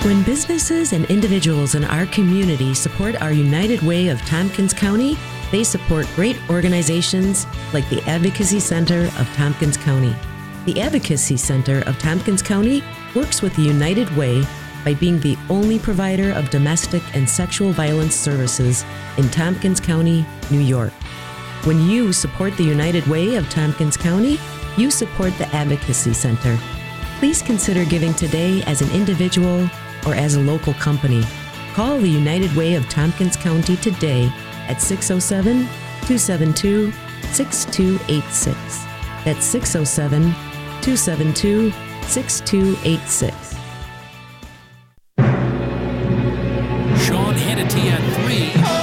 When businesses and individuals in our community support our United Way of Tompkins County, they support great organizations like the Advocacy Center of Tompkins County. The Advocacy Center of Tompkins County works with the United Way by being the only provider of domestic and sexual violence services in Tompkins County, New York. When you support the United Way of Tompkins County, you support the Advocacy Center. Please consider giving today as an individual or as a local company. Call the United Way of Tompkins County today at 607-272-6286. That's 607-272-6286.